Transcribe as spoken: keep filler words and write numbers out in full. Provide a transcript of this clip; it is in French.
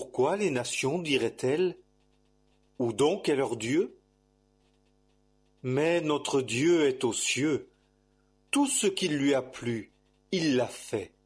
pourquoi les nations diraient-elles: où donc est leur Dieu? Mais notre Dieu est aux cieux, tout ce qu'il lui a plu, il l'a fait.